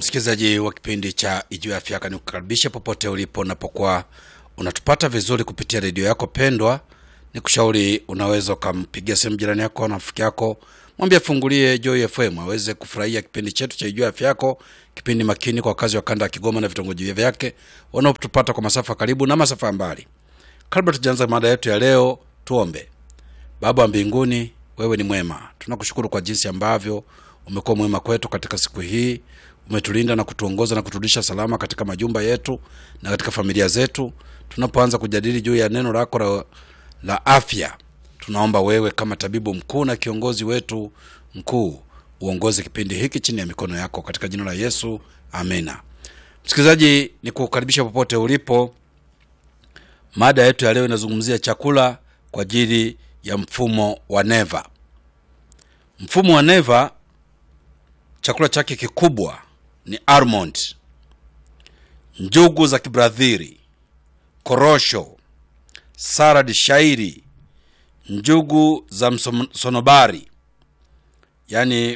Msikilizaji wa kipindi cha Ijue Afya Yako, nikukaribisha popote ulipo unapokuwa unatupata vizuri kupitia redio yako pendwa. Nikushauri unaweza kumpigia simu jirani yako na rafiki yako, mwambie fungulie Joy FM aweze kufurahia kipindi chetu cha Ijue Afya Yako, kipindi makini kwa wakazi wa kanda ya Kigoma na vitongoji vyake wanaotupata kwa masafa karibu na masafa mbali. Kabla tujaanza mada yetu ya leo, tuombe. Baba wa mbinguni, wewe ni mwema. Tunakushukuru kwa jinsi ambavyo umekuwa mwema kwetu katika siku hii. Umetulinda na kutuongoza na kuturudisha salama katika majumba yetu na katika familia zetu. Tunapoanza kujadili juu ya neno lako la afya, tunaomba wewe kama tabibu mkuu na kiongozi wetu mkuu uongoze kipindi hiki chini ya mikono yako katika jina la Yesu. Amina. Msikilizaji, nikukaribisha popote ulipo. Mada yetu ya leo inazungumzia chakula kwa ajili ya mfumo wa neva. Mfumo wa neva, chakula chake kikubwa ni almond, njugu za kibradhiri, korosho, salad shairi, njugu za msonobari, yani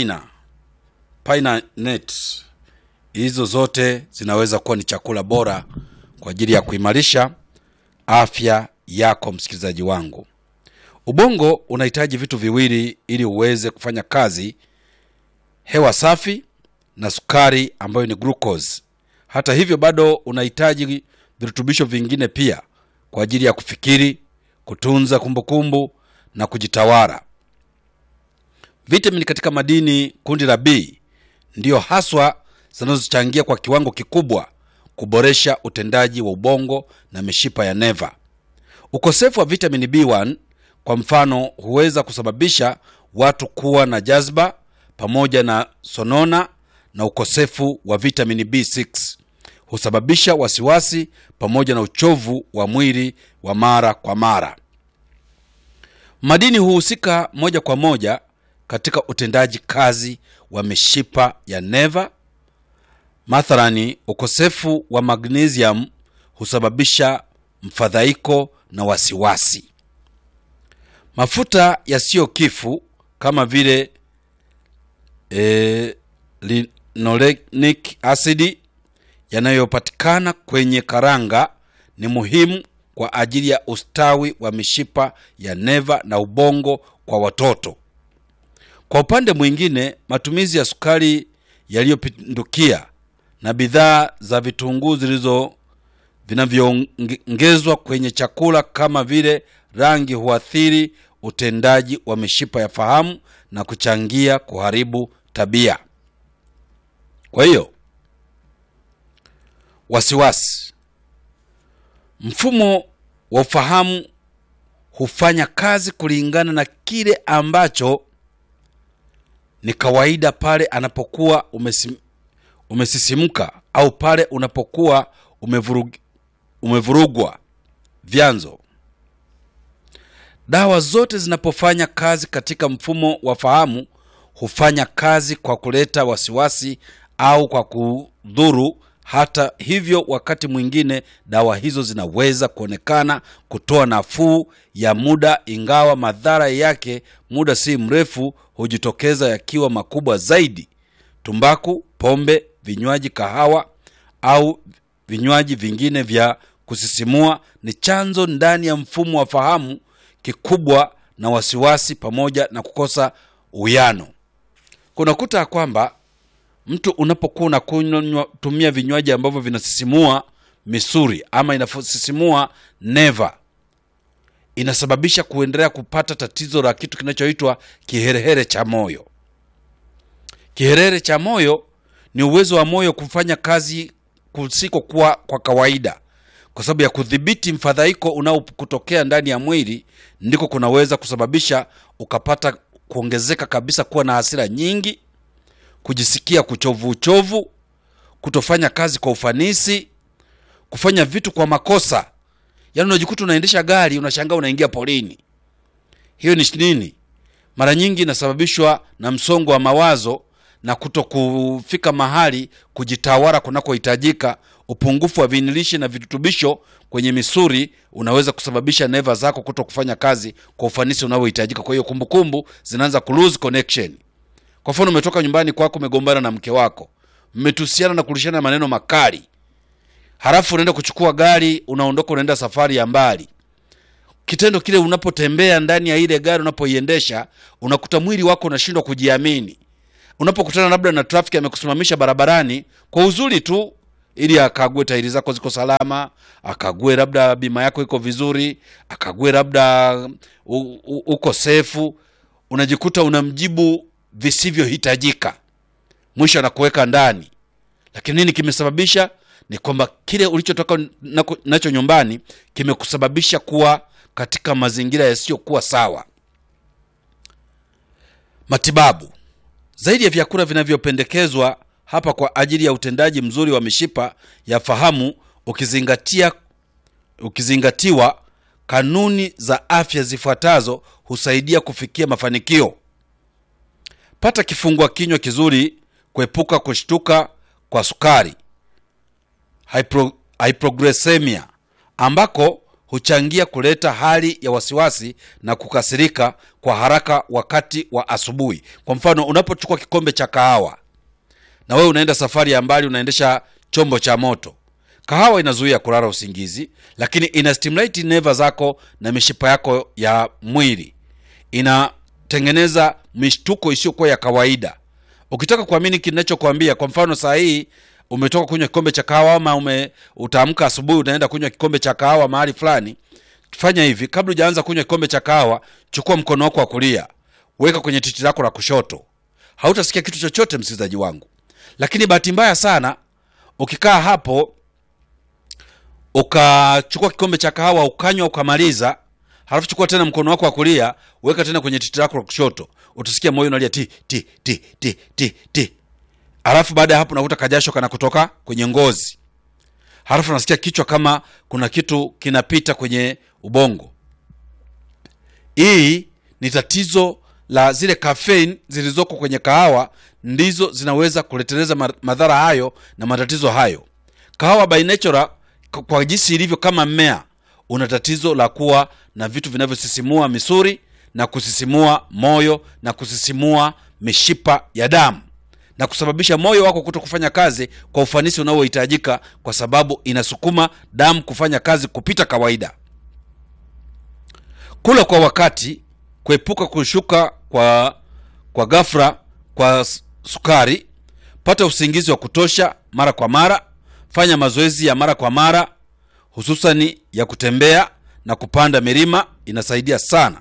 pine nuts. Hizo zote zinaweza kuwa ni chakula bora kwa ajili ya kuimarisha afya yako. Msikilizaji wangu, ubongo unahitaji vitu viwili ili uweze kufanya kazi: hewa safi na sukari ambayo ni glucose. Hata hivyo bado unahitaji virutubisho vingine pia kwa ajili ya kufikiri, kutunza kumbukumbu na kujitawala. Vitamini katika madini kundi la B ndio haswa zinazochangia kwa kiwango kikubwa kuboresha utendaji wa ubongo na mishipa ya neva. Ukosefu wa vitamini B1 kwa mfano huweza kusababisha watu kuwa na jazba pamoja na sonona, na ukosefu wa vitamini B6 husababisha wasiwasi pamoja na uchovu wa mwili wa mara kwa mara. Madini huhusika moja kwa moja katika utendaji kazi wa mishipa ya neva. Mathalani, ukosefu wa magnesium husababisha mfadhaiko na wasiwasi. Mafuta yasiyo kifu kama vile linolenic acid yanayopatikana kwenye karanga ni muhimu kwa ajili ya ustawi wa mishipa ya neva na ubongo kwa watoto. Kwa upande mwingine, matumizi ya sukari yaliyopindukia na bidhaa za vitunguu vinavyoongezwa kwenye chakula kama vile rangi huathiri utendaji wa mishipa ya fahamu na kuchangia kuharibu tabia. Kwa hiyo, wasiwasi. Mfumo wa fahamu hufanya kazi kulingana na kile ambacho ni kawaida pale anapokuwa umesisimka au pale unapokuwa umevurugwa. Vyanzo: dawa zote zinapofanya kazi katika mfumo wa fahamu hufanya kazi kwa kuleta wasiwasi au kwa kudhuru. Hata hivyo, wakati mwingine dawa hizo zinaweza kuonekana kutoa nafuu ya muda, ingawa madhara yake muda si mrefu hujitokeza yakiwa makubwa zaidi. Tumbaku, pombe, vinywaji kahawa au vinywaji vingine vya kusisimua ni chanzo ndani ya mfumo wa fahamu kikubwa na wasiwasi pamoja na kukosa uwiano. Kunakuta kwamba mtu unapokuwa unatumia vinywaji ambavyo vinasisimua misuri ama inasisimua neva, inasababisha kuendelea kupata tatizo la kitu kinachoitwa kiherehere cha moyo. Kiherehere cha moyo ni uwezo wa moyo kufanya kazi kusiko kwa kawaida. Kwa sababu ya kudhibiti mfadhaiko unaokutokea ndani ya mwili, ndiko kunaweza kusababisha ukapata kuongezeka kabisa, kuwa na hasira nyingi, kujisikia uchovu, kutofanya kazi kwa ufanisi, kufanya vitu kwa makosa. Yaani unajikuta unaendesha gari unashangaa unaingia polini. Hiyo ni nini? Mara nyingi inasababishwa na msongo wa mawazo na kutokufika mahali kujitawala kunakohitajika. Upungufu wa vinilishi na virutubisho kwenye misuri unaweza kusababisha neva zako kutokufanya kazi kwa ufanisi unaohitajika. Kwa hiyo kumbukumbu zinaanza ku lose connection. Kwa mfano, umetoka nyumbani kwako umegombana na mke wako, mmetusiana na kulishana maneno makali. Halafu unaenda kuchukua gari, unaondoka unaenda safari ya mbali. Kitendo kile, unapotembea ndani ya ile gari, unapoiendesha, unakuta mwili wako unashindwa kujiamini. Unapokutana labda na traffic amekusimamisha barabarani kwa uzuri tu ili akague tairi zako ziko salama, akague labda bima yako iko vizuri, akague labda uko safe, unajikuta unamjibu visivyohitajika. Mwisho anakuweka ndani. Lakini nini kimesababisha? Ni kwamba kile ulichotoka nacho nyumbani kimekusababisha kuwa katika mazingira yasiyokuwa sawa. Matibabu. Zaidi ya vyakula vinavyopendekezwa hapa kwa ajili ya utendaji mzuri wa mishipa ya fahamu, ukizingatiwa kanuni za afya zifuatazo husaidia kufikia mafanikio. Pata kifungua kinywa kizuri, kuepuka kushtuka kwa sukari, hypoglycemia, ambako huchangia kuleta hali ya wasiwasi na kukasirika kwa haraka wakati wa asubuhi. Kwa mfano, unapochukua kikombe cha kahawa na wewe unaenda safari ya mbali, unaendesha chombo cha moto. Kahawa inazuia kulala usingizi, lakini ina stimulate neva zako na mishipa yako ya mwili. Inatengeneza mishtuko isiyokuwa ya kawaida. Ukitaka kuamini kinachokuambia, kwa mfano saa hii umetoka kunywa kikombe cha kahawa, ama utaamka asubuhi unaenda kunywa kikombe cha kahawa mahali fulani, fanya hivi: kabla hujaanza kunywa kikombe cha kahawa, chukua mkono wako wa kulia, weka kwenye titi lako la kushoto. Hautasikia kitu chochote, msikilizaji wangu. Lakini bahati mbaya sana, ukikaa hapo ukachukua kikombe cha kahawa ukanywa ukamaliza, halafu chukua tena mkono wako wa kulia, weka tena kwenye titi lako la kushoto, utasikia moyo unalia ti ti ti ti ti ti. Halafu baada ya hapo unakuta kajasho kana kutoka kwenye ngozi. Halafu unasikia kichwa kama kuna kitu kinapita kwenye ubongo. Hii ni tatizo la zile caffeine zilizoko kwenye kahawa, ndizo zinaweza kuleteleza madhara hayo na matatizo hayo. Kahawa by nature, kwa jinsi ilivyo kama mmea, una tatizo la kuwa na vitu vinavyosisimua misuli na kusisimua moyo na kusisimua mishipa ya damu, na kusababisha moyo wako kutokufanya kazi kwa ufanisi unaohitajika, kwa sababu inasukuma damu kufanya kazi kupita kawaida. Kula kwa wakati, kuepuka kushuka kwa ghafla kwa sukari, pata usingizi wa kutosha mara kwa mara, fanya mazoezi ya mara kwa mara, hususani ya kutembea na kupanda milima, inasaidia sana.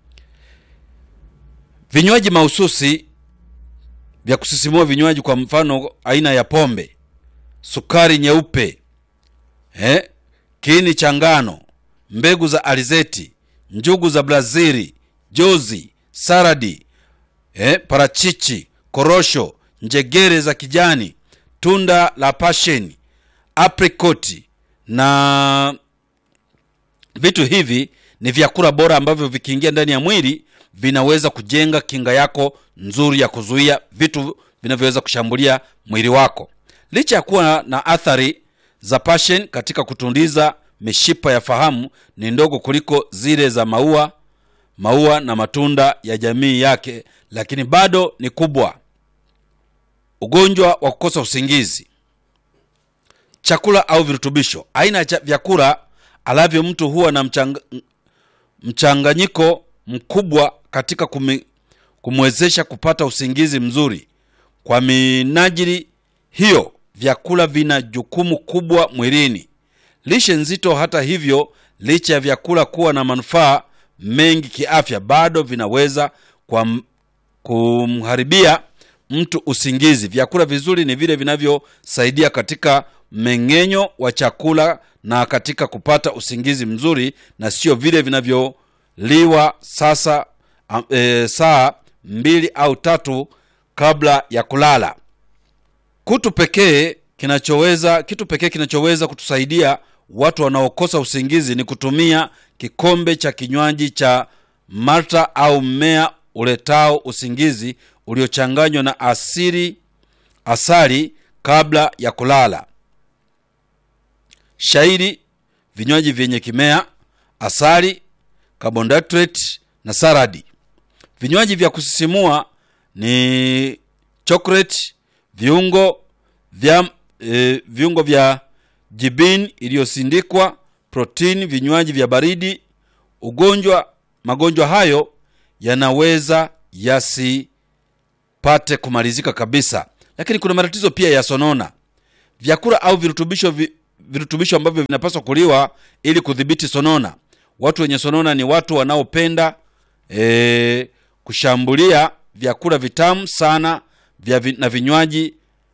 Vinywaji mahususi vya kusisimua, vinywaji kwa mfano aina ya pombe, sukari nyeupe, kiini cha ngano, mbegu za alizeti, njugu za Brazili, jozi, saradi, parachichi, korosho, njegere za kijani, tunda la passion, apricot, na vitu hivi ni vyakula bora ambavyo vikiingia ndani ya mwili vinaweza kujenga kinga yako nzuri ya kuzuia vitu vinavyoweza kushambulia mwili wako. Licha ya kuwa na athari za passion katika kutundiza mishipa ya fahamu, ni ndogo kuliko zile za maua na matunda ya jamii yake, lakini bado ni kubwa. Ugonjwa wa kukosa usingizi. Chakula au virutubisho. Aina ya vyakula alavyo mtu huwa na mchanganyiko mkubwa katika kumwezesha kupata usingizi mzuri. Kwa minajili hiyo, vyakula vina jukumu kubwa mwilini. Lishe nzito, hata hivyo, licha ya vyakula kuwa na manufaa mengi kiafya, bado vinaweza kumharibia mtu usingizi. Vyakula vizuri ni vile vinavyosaidia katika mmeng'enyo wa chakula na katika kupata usingizi mzuri, na sio vile vinavyoliwa saa 2 au 3 kabla ya kulala. Kitu pekee kinachoweza kutusaidia watu wanaokosa usingizi ni kutumia kikombe cha kinywaji cha malta au mmea uletao usingizi uliochanganywa na asali kabla ya kulala. Shairi, vinywaji vyenye kimea, asali, carbohydrate na saradi. Vinywaji vya kusisimua ni chocolate, viungo viungo vya jibini iliyosindikwa, protini, vinywaji vya baridi. Magonjwa hayo yanaweza yasipate kumalizika kabisa. Lakini kuna matatizo pia ya sonona. Vyakula au virutubisho ambavyo vinapaswa kuliwa ili kudhibiti sonona. Watu wenye sonona ni watu wanaopenda kushambulia vyakula vitamu sana na vinywaji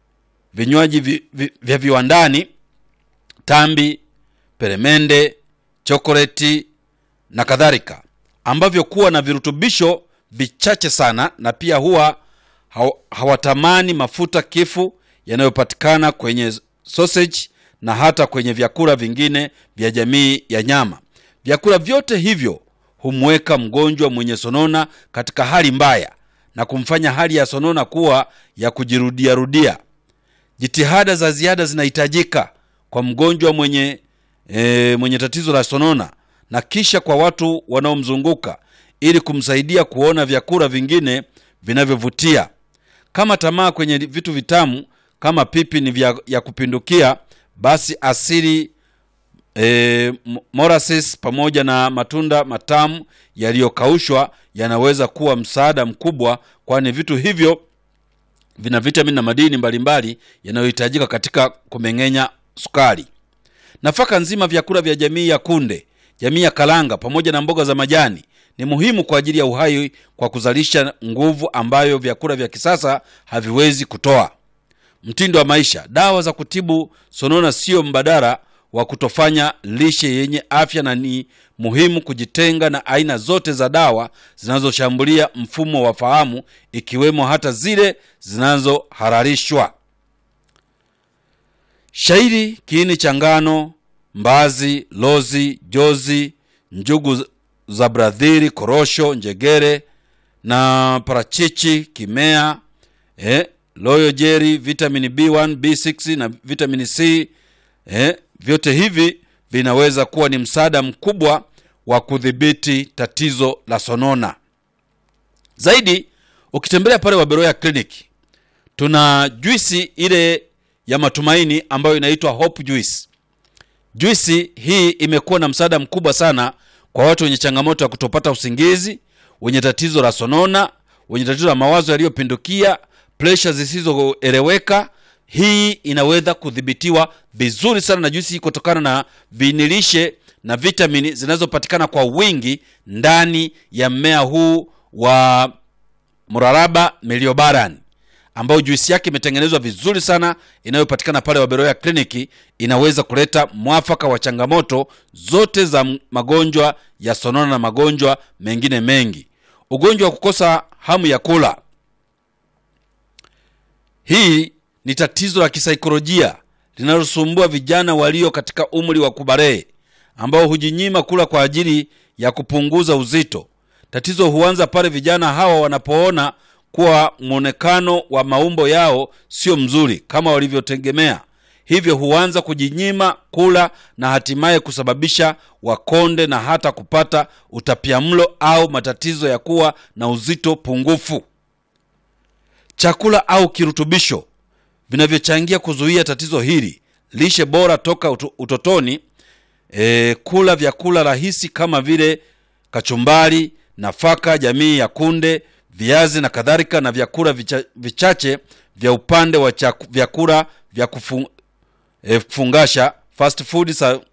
vya viwandani, tambi, peremende, chokoleti na kadhalika, ambavyo kuwa na virutubisho vichache sana, na pia huwa hawatamani mafuta kifu yanayopatikana kwenye sausage na hata kwenye vyakula vingine vya jamii ya nyama. Vyakula vyote hivyo humweka mgonjwa mwenye sonona katika hali mbaya na kumfanya hali ya sonona kuwa ya kujirudia rudia. Jitihada za ziada zinahitajika kwa mgonjwa mwenye tatizo la sonona na kisha kwa watu wanaomzunguka ili kumsaidia kuona vyakula vingine vinavyovutia. Kama tamaa kwenye vitu vitamu kama pipi ni ya kupindukia, basi asili molasses pamoja na matunda matamu yaliyokaushwa yanaweza kuwa msaada mkubwa, kwani vitu hivyo vina vitamini na madini mbalimbali yanayohitajika katika kumeng'enya sukari. Nafaka nzima, vyakula vya jamii ya kunde, jamii ya kalanga pamoja na mboga za majani ni muhimu kwa ajili ya uhai kwa kuzalisha nguvu ambayo vyakula vya kisasa haviwezi kutoa. Mtindo wa maisha. Dawa za kutibu sonona sio mbadala wa kutofanya lishe yenye afya, na ni muhimu kujitenga na aina zote za dawa zinazoshambulia mfumo wa fahamu, ikiwemo hata zile zinazohalalishwa. Shairi, kiini cha ngano, mbazi, lozi, jozi, njugu za bradhiri, korosho, njegere na parachichi, kimea, loyo jeri, vitamini B1, B6 na vitamini C. Vyote hivi vinaweza kuwa ni msaada mkubwa wa kudhibiti tatizo la sonona. Zaidi, ukitembelea pale Waberoya Clinic, tuna juisi ile ya matumaini ambayo inaitwa Hope Juice. Juisi hii imekuwa na msaada mkubwa sana kwa watu wenye changamoto ya kutopata usingizi, wenye tatizo la sonona, wenye tatizo la mawazo yaliyopindukia, pressure zisizoeleweka. Hii inaweza kudhibitiwa vizuri sana na juisi hii kutokana na vinilishe na vitamini zinazopatikana kwa wingi ndani ya mmea huu wa Muraraba Miliobaran, ambao juisi yake imetengenezwa vizuri sana, inayopatikana pale Waberoya Clinic. Inaweza kuleta mwafaka wa changamoto zote za magonjwa ya sonona na magonjwa mengine mengi. Ugonjwa wa kukosa hamu ya kula. Hii ni tatizo la kisaikolojia linalosumbua vijana walio katika umri wa kubalee, ambao hujinyima kula kwa ajili ya kupunguza uzito. Tatizo huanza pale vijana hawa wanapoona kuwa muonekano wa maumbo yao sio mzuri kama walivyotegemea. Hivyo huanza kujinyima kula na hatimaye kusababisha wakonde na hata kupata utapiamlo au matatizo ya kuwa na uzito pungufu. Chakula au kirutubisho vinavyochangia kuzuia tatizo hili. Lishe bora toka utotoni. Kula vyakula rahisi kama vile kachumbari, nafaka jamii ya kunde, viazi na kadhalika, na vyakula vichache vya upande wa vyakula vya kufungasha, fast food,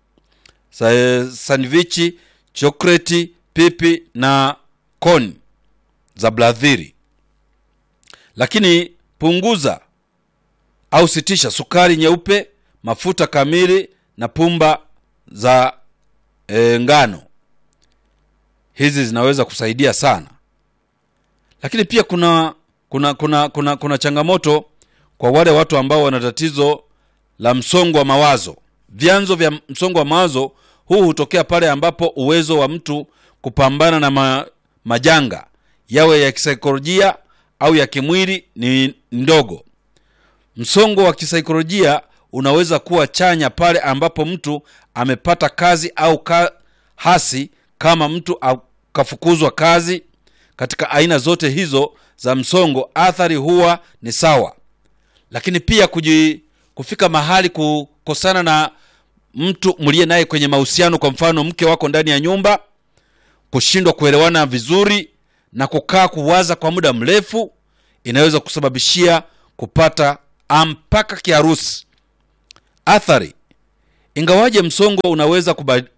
sandwich, chocolate, pipi na koni za bradhiri. Lakini punguza au sitisha sukari nyeupe, mafuta kamili na pumba za ngano. Hizi zinaweza kusaidia sana. Lakini pia kuna changamoto kwa wale watu ambao wana tatizo la msongo wa mawazo. Vyanzo vya msongo wa mawazo huu hutokea pale ambapo uwezo wa mtu kupambana na majanga yawe ya kisaikolojia au ya kimwili ni ndogo. Msongo wa kisaikolojia unaweza kuwa chanya pale ambapo mtu amepata kazi au hasi, kama mtu akafukuzwa kazi. Katika aina zote hizo za msongo, athari huwa ni sawa. Lakini pia kufika mahali kukosana na mtu mlie naye kwenye mahusiano, kwa mfano mke wako ndani ya nyumba, kushindwa kuelewana vizuri na kukaa kuwaza kwa muda mrefu, inaweza kusababishia kupata mpaka kiharusi. Athari: ingawaje msongo unaweza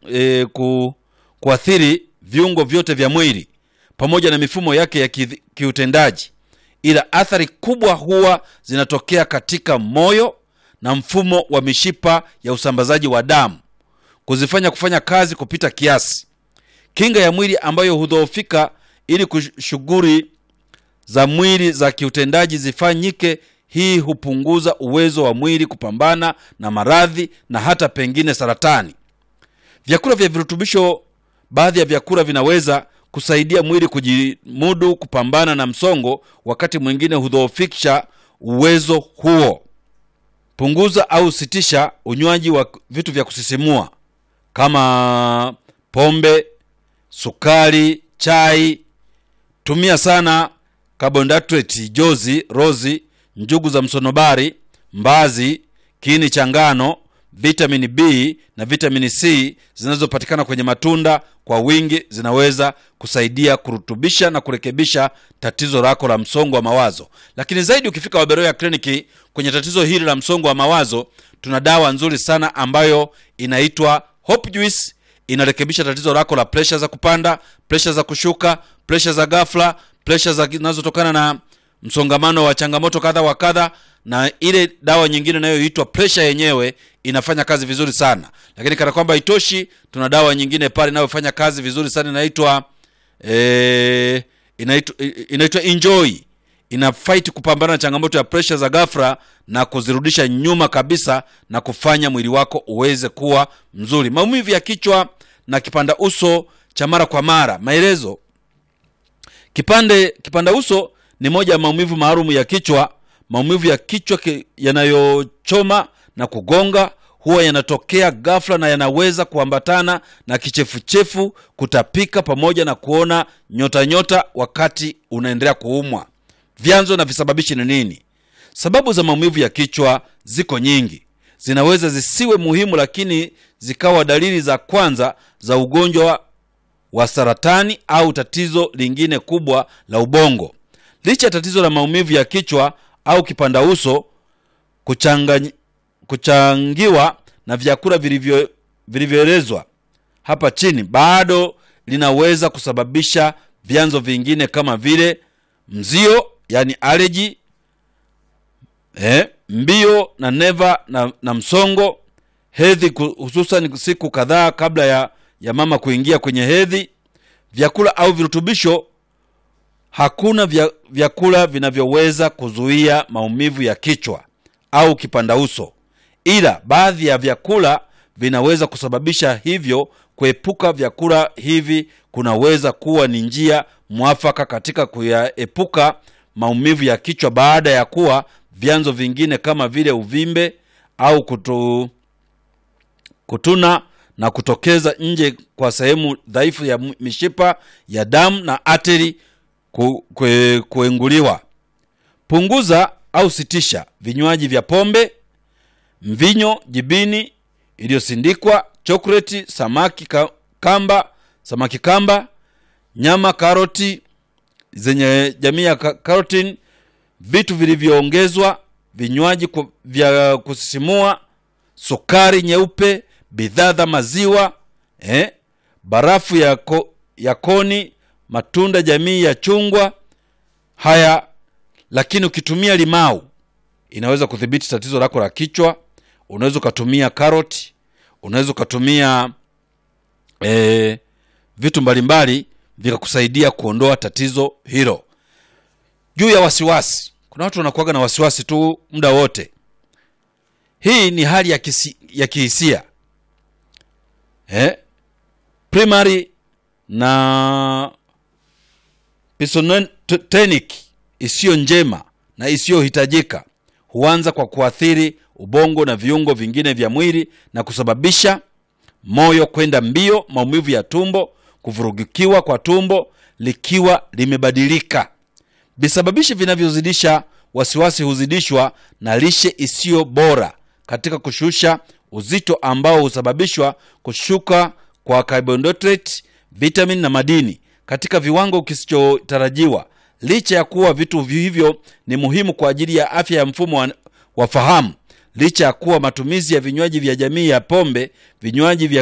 kuathiri viungo vyote vya mwili pamoja na mifumo yake ya kiutendaji, ila athari kubwa huwa zinatokea katika moyo na mfumo wa mishipa ya usambazaji wa damu, kufanya kazi kupita kiasi. Kinga ya mwili ambayo hudhoofika ili shughuli za mwili za kiutendaji zifanyike, hii hupunguza uwezo wa mwili kupambana na maradhi na hata pengine saratani. Vyakula vya virutubisho: baadhi ya vyakula vinaweza kusaidia mwili kujimudu kupambana na msongo, wakati mwingine hudhoofisha uwezo huo. Punguza au sitisha unywaji wa vitu vya kusisimua kama pombe, sukari, chai. Tumia sana carbohydrate, jozi, rozi, njugu za msonobari, mbazi, kiini cha ngano, vitamini B na vitamini C zinazopatikana kwenye matunda kwa wingi zinaweza kusaidia kurutubisha na kurekebisha tatizo lako la msongo wa mawazo. Lakini zaidi, ukifika Waberoya Kliniki kwenye tatizo hili la msongo wa mawazo, tuna dawa nzuri sana ambayo inaitwa Hope Juice. Inarekebisha tatizo lako la pressure za kupanda, pressure za kushuka, pressure za ghafla, pressure zinazotokana na msongamano wa changamoto kadha wa kadha, na ile dawa nyingine inayoitwa pressure yenyewe inafanya kazi vizuri sana. Lakini kana kwamba itoshi, tuna dawa nyingine pale inayofanya kazi vizuri sana, inaitwa Enjoy. Ina fight kupambana na changamoto ya pressure za ghafla na kuzirudisha nyuma kabisa na kufanya mwili wako uweze kuwa mzuri. Maumivu ya kichwa na kipanda uso cha mara kwa mara. Maelezo: kipanda uso ni moja ya maumivu maalum ya kichwa. Maumivu ya kichwa yanayochoma na kugonga huwa yanatokea ghafla na yanaweza kuambatana na kichefuchefu, kutapika pamoja na kuona nyota wakati unaendelea kuumwa. Vyanzo na visababishi ni nini? Sababu za maumivu ya kichwa ziko nyingi. Zinaweza zisiwe muhimu, lakini zikawa dalili za kwanza za ugonjwa wa saratani au tatizo lingine kubwa la ubongo. Licha ya tatizo la maumivu ya kichwa au kipanda uso kuchangiwa na vyakula vilivyoelezwa hapa chini, bado linaweza kusababisha vyanzo vingine kama vile mzio, yani allergy, mbio na neva na msongo, hedhi, hususan siku kadhaa kabla ya mama kuingia kwenye hedhi. Vyakula au virutubisho: hakuna vyakula vinavyoweza kuzuia maumivu ya kichwa au kipanda uso, ila baadhi ya vyakula vinaweza kusababisha hivyo. Kuepuka vyakula hivi kunaweza kuwa ni njia mwafaka katika kuyaepuka maumivu ya kichwa baada ya kuwa vyanzo vingine kama vile uvimbe au kutuna na kutokeza nje kwa sehemu dhaifu ya mishipa ya damu na ateri kuenguliwa. Punguza au sitisha vinywaji vya pombe, mvinyo, jibini iliyosindikwa, chokoleti, samaki kamba, nyama, karoti zenye jamii ya carotene, vitu vilivyoongezwa, vinywaji vya kusisimua, sukari nyeupe, bidhaa za maziwa, barafu ya koni, matunda jamii ya chungwa. Haya, lakini ukitumia limau inaweza kudhibiti tatizo lako la kichwa. Unaweza kutumia karoti, unaweza kutumia vitu mbalimbali vikakusaidia kuondoa tatizo hilo. Juu ya wasiwasi: kuna watu wanakuwa na wasiwasi tu muda wote. Hii ni hali ya kihisia, primary na psychotic isiyo njema na isiyohitajika. Huanza kwa kuathiri ubongo na viungo vingine vya mwili na kusababisha moyo kwenda mbio, maumivu ya tumbo, kuvurugikiwa kwa tumbo likiwa limebadilika. Visababishi vinavyozidisha wasiwasi huzidishwa na lishe isiyo bora katika kushusha uzito ambao husababishwa kushuka kwa carbohydrate, vitamin na madini katika viwango kisichotarajiwa. Licha ya kuwa vitu hivyo ni muhimu kwa ajili ya afya ya mfumo wa fahamu, licha ya kuwa matumizi ya vinywaji vya jamii ya pombe, vinywaji vya